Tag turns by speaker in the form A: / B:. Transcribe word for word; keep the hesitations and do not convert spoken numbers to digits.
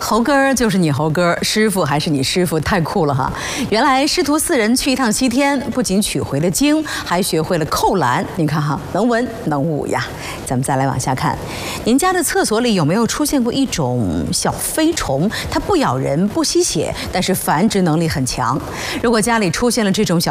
A: 猴哥儿就是你猴哥儿，师傅还是你师傅，太酷了哈！原来师徒四人去一趟西天，不仅取回了经，还学会了扣篮。你看哈，能文能武呀。咱们再来往下看，您家的厕所里有没有出现过一种小飞虫？它不咬人，不吸血，但是繁殖能力很强。如果家里出现了这种小